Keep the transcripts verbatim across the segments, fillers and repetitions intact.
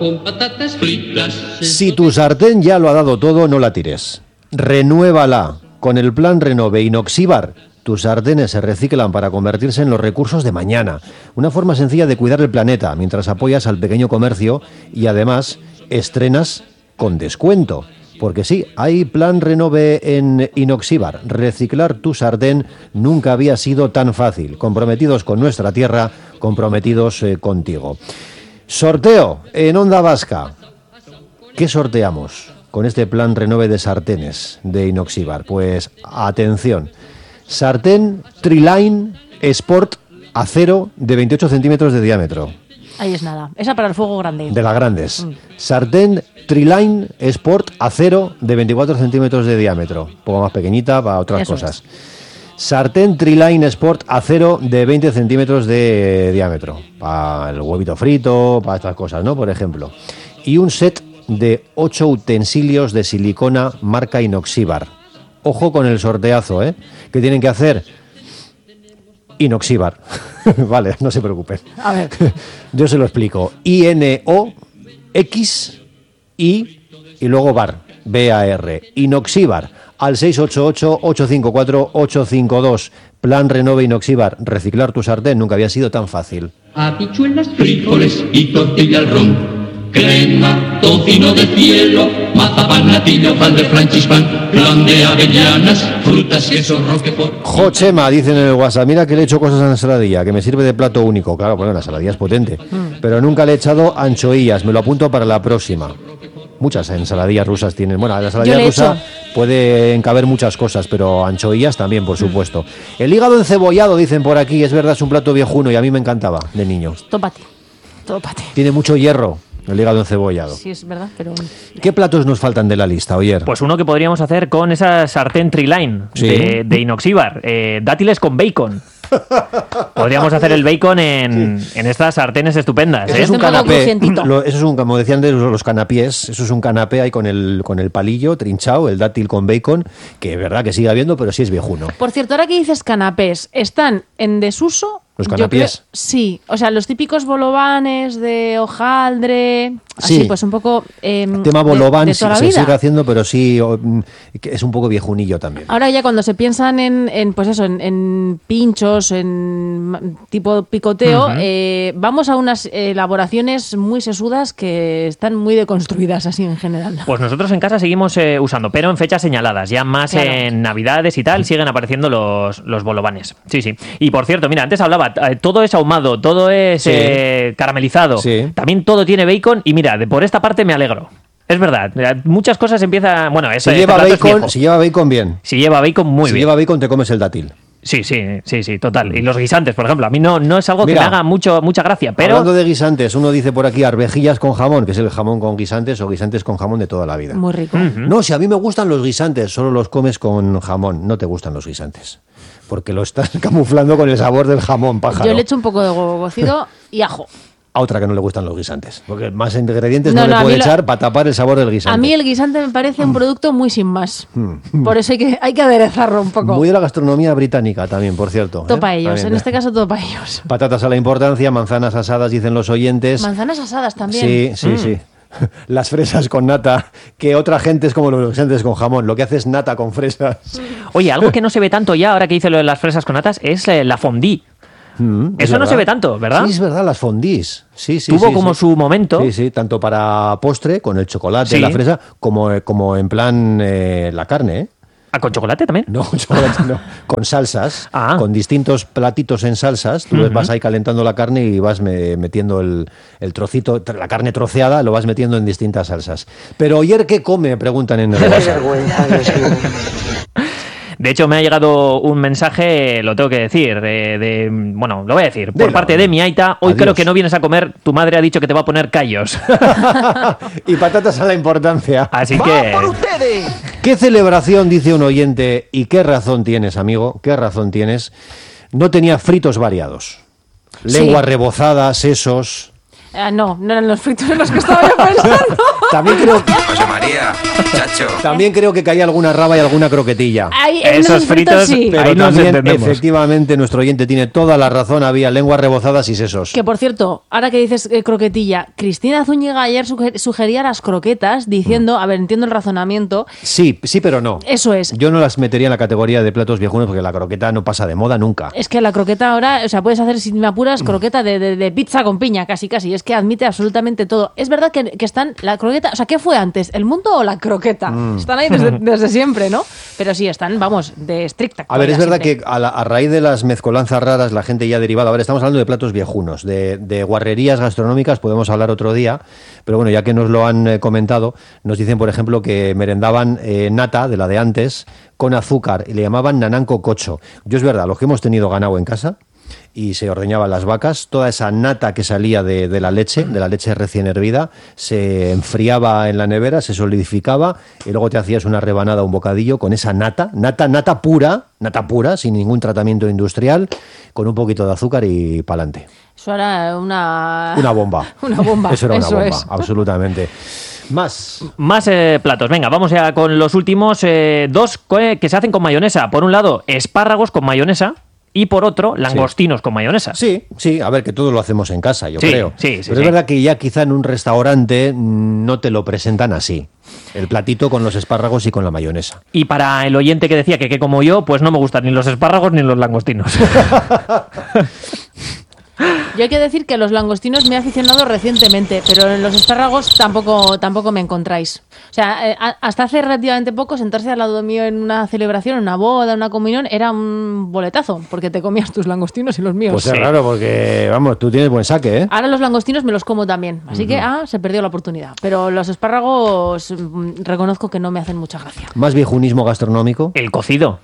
con patatas fritas. Si tu sartén ya lo ha dado todo, no la tires. Renuévala. Con el plan Renove Inoxibar, tus sartenes se reciclan para convertirse en los recursos de mañana. Una forma sencilla de cuidar el planeta mientras apoyas al pequeño comercio y además estrenas con descuento. Porque sí, hay plan Renove en Inoxibar. Reciclar tu sartén nunca había sido tan fácil. Comprometidos con nuestra tierra, comprometidos eh, contigo. Sorteo en Onda Vasca. ¿Qué sorteamos con este plan Renove de sartenes de Inoxibar? Pues atención, sartén Triline Sport Acero de veintiocho centímetros de diámetro. Ahí es nada, esa para el fuego grande. De las grandes. Mm. Sartén Triline Sport Acero de veinticuatro centímetros de diámetro. Un poco más pequeñita para otras Eso cosas. Es. Sartén Triline Sport Acero de veinte centímetros de diámetro. Para el huevito frito, para estas cosas, ¿no? Por ejemplo. Y un set de ocho utensilios de silicona marca Inoxibar. Ojo con el sorteazo, ¿eh? ¿Qué tienen que hacer? Inoxibar. Vale, no se preocupen. A ver. Yo se lo explico. I N O X I y luego bar. B A R. Inoxibar. Al seis ocho ocho, ocho cinco cuatro, ocho cinco dos. Plan Renove Inoxibar. Reciclar tu sartén nunca había sido tan fácil. Habichuelas, frijoles y tortilla al ron. Crema, tocino de cielo, mazapán, natillo, pan de francispan, plan de avellanas, frutas, queso, roquefort. Jochema, dicen en el WhatsApp, mira que le he hecho cosas a la ensaladilla, que me sirve de plato único. Claro, bueno, la ensaladilla es potente, mm. pero nunca le he echado anchoillas, me lo apunto para la próxima. Muchas ensaladillas rusas tienen. Bueno, la ensaladilla rusa puede encaber muchas cosas, pero anchoillas también, por supuesto. Mm. El hígado encebollado, dicen por aquí, es verdad, es un plato viejuno y a mí me encantaba de niño. Todo para ti, todo para ti. Tiene mucho hierro. El hígado encebollado. Sí, es verdad, pero... ¿Qué platos nos faltan de la lista, Oyer? Pues uno que podríamos hacer con esa sartén Triline ¿Sí? de, de Inoxibar. Eh, dátiles con bacon. Podríamos hacer el bacon en, sí. en estas sartenes estupendas. Eso ¿eh? es un canapé. Lo, eso es un, como decían de los, los canapés, eso es un canapé ahí con el, con el palillo trinchado, el dátil con bacon, que es verdad que sigue habiendo, pero sí es viejuno. Por cierto, ahora que dices canapés, ¿están en desuso? ¿Los canapés? Creo, sí, o sea, los típicos bolovanes de hojaldre, así sí. pues un poco... Eh, el tema bolobán de, de toda sí, la se vida. sigue haciendo, pero sí es un poco viejunillo también. Ahora ya cuando se piensan en, en pues eso, en, en pinchos, en tipo picoteo, uh-huh. eh, vamos a unas elaboraciones muy sesudas que están muy deconstruidas así en general. Pues nosotros en casa seguimos eh, usando, pero en fechas señaladas, ya más claro. en Navidades y tal, siguen apareciendo los, los bolovanes. Sí, sí. Y por cierto, mira, antes hablaba todo es ahumado, todo es sí. eh, caramelizado, sí. también todo tiene bacon y mira, de por esta parte me alegro. Es verdad, muchas cosas empiezan... Bueno, si, este, lleva este bacon, si lleva bacon bien. Si lleva bacon muy si bien. Si lleva bacon te comes el dátil. Sí, sí, sí, sí, total. Y los guisantes, por ejemplo, a mí no, no es algo Mira, que me haga mucho, mucha gracia, pero... Hablando de guisantes, uno dice por aquí arvejillas con jamón, que es el jamón con guisantes o guisantes con jamón de toda la vida. Muy rico. Uh-huh. No, si a mí me gustan los guisantes, solo los comes con jamón, no te gustan los guisantes. Porque lo estás camuflando con el sabor del jamón, pájaro. Yo le echo un poco de huevo cocido y ajo. A otra que no le gustan los guisantes. Porque más ingredientes no, no, no le puede lo... echar para tapar el sabor del guisante. A mí el guisante me parece un producto muy sin más. Por eso hay que, hay que aderezarlo un poco. Muy de la gastronomía británica también, por cierto. Todo ¿eh? para ellos, también, en este caso todo para ellos. Patatas a la importancia, manzanas asadas, dicen los oyentes. Manzanas asadas también. Sí, sí, mm. sí. Las fresas con nata, que otra gente es como los guisantes con jamón, lo que hace es nata con fresas. Oye, algo que no se ve tanto ya, ahora que dice lo de las fresas con natas, es eh, la fondue. Mm, Eso no se ve tanto, ¿verdad? Sí, es verdad, las fondís. Sí, sí, Tuvo sí, como sí. su momento. Sí, sí, tanto para postre, con el chocolate, sí. la fresa, como, como en plan eh, la carne, ¿eh? ¿Ah, con chocolate también? No, con chocolate no. Con salsas, ah. con distintos platitos en salsas. Tú uh-huh. vas ahí calentando la carne y vas me, metiendo el, el trocito, la carne troceada, lo vas metiendo en distintas salsas. Pero Oyer, ¿qué come? Preguntan en el WhatsApp. De hecho, me ha llegado un mensaje, lo tengo que decir, de, de bueno, lo voy a decir, por Dela, parte de mi aita. Hoy adiós. Creo que no vienes a comer, tu madre ha dicho que te va a poner callos. Y patatas a la importancia. Así que... ¡Va por ustedes! ¿Qué celebración, dice un oyente, y qué razón tienes, amigo? ¿Qué razón tienes? No tenía fritos variados. Lengua sí. rebozada, sesos... Ah, no, no eran los fritos en los que estaba yo pensando. También creo, José María, chacho. también creo que caía alguna raba y alguna croquetilla. Ahí, en Esos fritos, sí. Pero ahí nos también, entendemos. efectivamente, nuestro oyente tiene toda la razón. Había lenguas rebozadas y sesos. Que por cierto, ahora que dices eh, croquetilla, Cristina Zúñiga ayer suge- sugería las croquetas diciendo, a ver, entiendo el razonamiento, Sí, sí, pero no. eso es. Yo no las metería en la categoría de platos viejunos porque la croqueta no pasa de moda nunca. Es que la croqueta ahora, o sea, puedes hacer, si me apuras, croqueta de, de, de pizza con piña, casi, casi. Es que admite absolutamente todo. Es verdad que, que están, la croqueta, o sea, ¿qué fue antes? ¿El mundo o la croqueta? Mm. Están ahí desde, desde siempre, ¿no? Pero sí, están, vamos, de estricta A ver, es actualidad verdad siempre. que a, la- a raíz de las mezcolanzas raras la gente ya ha derivado. A ver, estamos hablando de platos viejunos, de, de guarrerías gastronómicas, podemos hablar otro día, pero bueno, ya que nos lo han eh, comentado, nos dicen, por ejemplo, que merendaban eh, nata, de la de antes, con azúcar, y le llamaban nananco cocho. Yo es verdad, los que hemos tenido ganado en casa, y se ordeñaban las vacas, toda esa nata que salía de, de la leche, de la leche recién hervida, se enfriaba en la nevera, se solidificaba y luego te hacías una rebanada, un bocadillo con esa nata, nata, nata pura, nata pura, sin ningún tratamiento industrial, con un poquito de azúcar y pa'lante. Eso era una... Una bomba. Una bomba, Eso era una eso bomba, es. absolutamente. Más. Más eh, platos. Venga, vamos ya con los últimos eh, dos co- eh, que se hacen con mayonesa. Por un lado, espárragos con mayonesa. Y por otro, langostinos con mayonesa. Sí, sí, a ver, que todos lo hacemos en casa, yo Sí, creo. sí, sí, Pero sí. es verdad que ya quizá en un restaurante mm, no te lo presentan así. El platito con los espárragos y con la mayonesa. Y para el oyente que decía que, que como yo, pues no me gustan ni los espárragos ni los langostinos. Yo hay que decir que los langostinos me he aficionado recientemente, pero en los espárragos tampoco, tampoco me encontráis. O sea, eh, a- hasta hace relativamente poco sentarse al lado mío en una celebración, en una boda, en una comunión, era un boletazo, porque te comías tus langostinos y los míos. Pues es Sí. raro porque, vamos, tú tienes buen saque, ¿eh? Ahora los langostinos me los como también, así que ah, se perdió la oportunidad. Pero los espárragos mm, reconozco que no me hacen mucha gracia. Más viejunismo gastronómico. El cocido.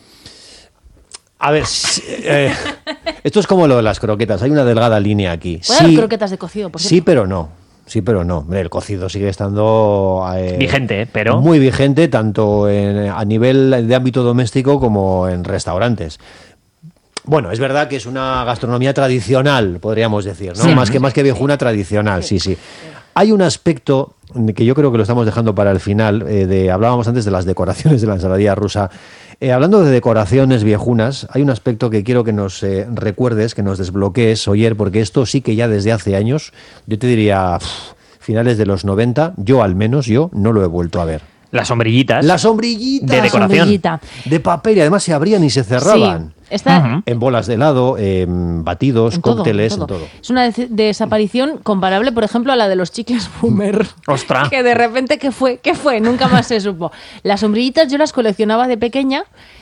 A ver, sí, eh, esto es como lo de las croquetas. Hay una delgada línea aquí. Voy a dar croquetas de cocido, por sí, cierto. pero no. Sí, pero no. Hombre, el cocido sigue estando eh, Vigente, ¿eh? Pero- muy vigente tanto en- a nivel de ámbito doméstico como en restaurantes. Bueno, es verdad que es una gastronomía tradicional, podríamos decir, ¿no? Sí. Más que más que viejuna, tradicional, sí, sí. Hay un aspecto que yo creo que lo estamos dejando para el final. Eh, de, hablábamos antes de las decoraciones de la ensaladilla rusa. Eh, hablando de decoraciones viejunas, hay un aspecto que quiero que nos eh, recuerdes, que nos desbloquees, Oyer, porque esto sí que ya desde hace años, yo te diría pf, finales de los noventa, yo al menos, yo no lo he vuelto a ver. Las sombrillitas. Las sombrillitas De decoración. Sombrillita. de papel y además se abrían y se cerraban. Sí, está Ujú. En bolas de helado, en batidos, en todo, cócteles, en en todo. todo. Es una des- desaparición comparable, por ejemplo, a la de los chicles Boomer. Ostras. Que de repente, ¿qué fue? ¿Qué fue? Nunca más se supo. Las sombrillitas yo las coleccionaba de pequeña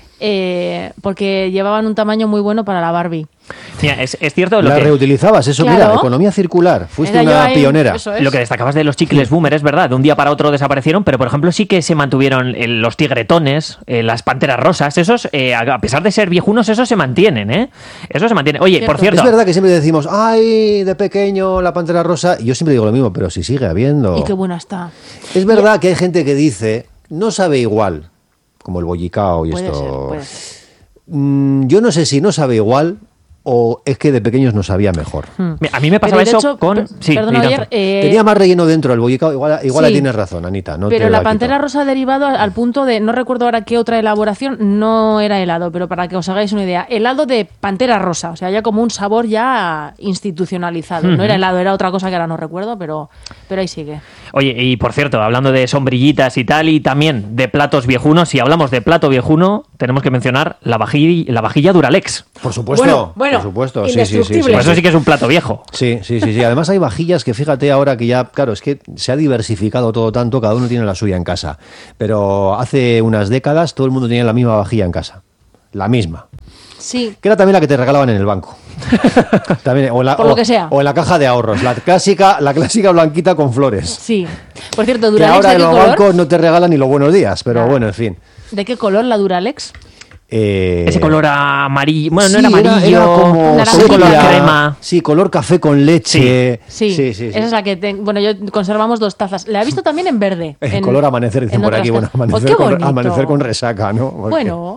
eh, porque llevaban un tamaño muy bueno para la Barbie. Mira, es, es cierto lo Las que, reutilizabas, eso, Claro. mira, economía circular. Fuiste Era yo una ahí, pionera. eso es. lo que destacabas de los chicles boomer, es verdad. De un día para otro desaparecieron, pero por ejemplo sí que se mantuvieron eh, los tigretones, eh, las panteras rosas. Esos, eh, a a pesar de ser viejunos, esos se mantienen, ¿eh? Eso se mantiene. Oye, por Cierto. cierto. Es verdad que siempre decimos, ay, de pequeño la pantera rosa. Y yo siempre digo lo mismo, pero si sigue habiendo. Y qué buena está. Es verdad que hay gente que dice, no sabe igual, como el bollicao y Puede esto. ser, puede ser. Mm, yo no sé si no sabe igual o es que de pequeños no sabía mejor. A mí me pasaba Pero de eso hecho, con. per- Sí, perdona, Iranzo. ayer, eh, Tenía más relleno dentro el bollicao, igual, igual sí. tienes razón, Anita. No pero te la quito. pantera rosa ha derivado al, al punto de, no recuerdo ahora qué otra elaboración, no era helado, pero para que os hagáis una idea, helado de pantera rosa, o sea, ya como un sabor ya institucionalizado. No era helado, era otra cosa que ahora no recuerdo, pero, pero ahí sigue. Oye, y por cierto, hablando de sombrillitas y tal, y también de platos viejunos, si hablamos de plato viejuno, tenemos que mencionar la vajilla, la vajilla Duralex. Por supuesto, Bueno, bueno, por supuesto. Sí, sí, sí, sí, indestructible. Pues eso sí que es un plato viejo. Sí, sí, sí, sí. Además hay vajillas que fíjate ahora que ya, claro, es que se ha diversificado todo tanto, cada uno tiene la suya en casa. Pero hace unas décadas todo el mundo tenía la misma vajilla en casa. La misma. Sí, Que era también la que te regalaban en el banco. También, o, en la, Por lo o- que sea. o en la caja de ahorros. La clásica, la clásica blanquita con flores. sí. Por cierto, Que Duralex, ahora ¿de en qué los color? bancos no te regalan ni los buenos días, pero Claro. bueno, en fin. ¿De qué color la Duralex? Eh, Ese color amarillo. Bueno, sí, no era amarillo. era como Naranjita. color sepia. crema. Sí, color café con leche. Sí, sí, sí, sí. esa es la que te- bueno, yo conservamos dos tazas. La he visto también en verde. El en- color amanecer, dicen en por otras aquí. Bueno, tazas. ¡Oh, amanecer, qué con, bonito! amanecer con resaca, ¿no? Porque- Bueno,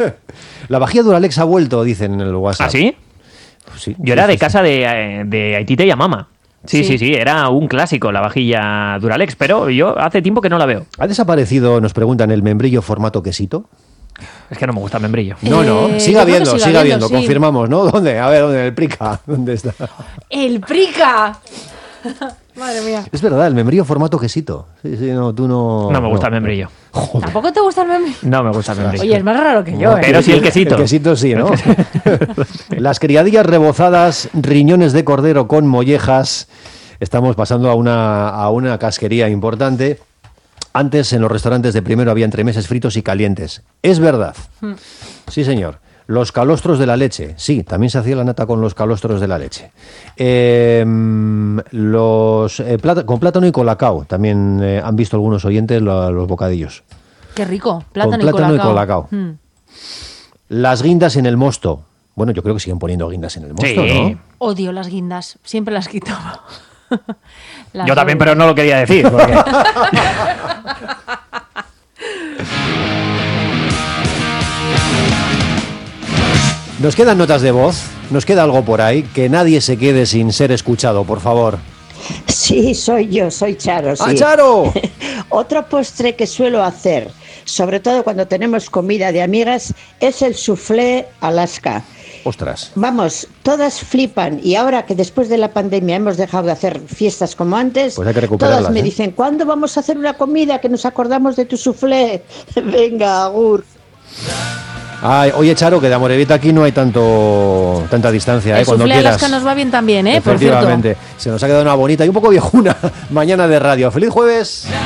La vajilla Duralex ha vuelto, dicen en el WhatsApp. ¿Ah, sí? Pues sí, Yo era sí, de sí, casa de, eh, de Aitite y Amama. Sí, Sí. sí, sí, era un clásico la vajilla Duralex, pero yo hace tiempo que no la veo. ¿Ha desaparecido, nos preguntan, el membrillo formato quesito? Es que no me gusta el membrillo. No, no, Eh, siga yo creo que viendo, siga siga habiendo, viendo, sí. confirmamos, ¿no? ¿Dónde? A ver, ¿dónde? El Prica, ¿dónde está? ¡El Prica! Madre mía. Es verdad, el membrillo formato quesito. Sí, sí, no, tú no... No me gusta el membrillo. ¿Tampoco te gusta el meme? No me gusta el membrillo. Oye, es más raro que yo, ¿eh? Pero sí el quesito. El quesito sí, ¿no? Las criadillas rebozadas, riñones de cordero con mollejas. Estamos pasando a una, a una casquería importante. Antes en los restaurantes de primero había entremeses fritos y calientes. Es verdad. Sí, señor. Los calostros de la leche. Sí, también se hacía la nata con los calostros de la leche. Eh, los eh, plata- con plátano y colacao. También eh, han visto algunos oyentes lo- los bocadillos. Qué rico. Plátano, Con plátano y y colacao. colacao. Mm. Las guindas en el mosto. Bueno, yo creo que siguen poniendo guindas en el mosto, Sí. ¿no? Odio las guindas. Siempre las quitaba. Las Yo también, odio. pero no lo quería decir. Porque... Nos quedan notas de voz, nos queda algo por ahí, que nadie se quede sin ser escuchado, por favor. Sí, soy yo, soy Charo. Sí. ¡Ah, Charo! Otro postre que suelo hacer, sobre todo cuando tenemos comida de amigas, es el soufflé Alaska. Ostras. Vamos, todas flipan y ahora que después de la pandemia hemos dejado de hacer fiestas como antes, Pues hay que recuperarlas, todas me ¿eh? dicen, ¿cuándo vamos a hacer una comida que nos acordamos de tu soufflé? Venga, agur. Ay, oye, Charo, que de Amorevita aquí no hay tanto tanta distancia, ¿eh? El Cuando soufflé quieras. Alaska nos va bien también, ¿eh? Por cierto. Efectivamente. Se nos ha quedado una bonita y un poco viejuna mañana de radio. ¡Feliz jueves!